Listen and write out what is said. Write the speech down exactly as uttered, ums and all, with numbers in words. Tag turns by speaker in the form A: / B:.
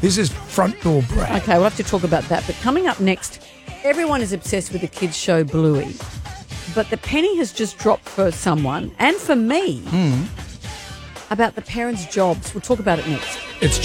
A: This is front door Brad.
B: Okay, we'll have to talk about that. But coming up next, everyone is obsessed with the kids' show Bluey. But the penny has just dropped for someone, and for me,
A: Mm.
B: about the parents' jobs. We'll talk about it next.
A: It's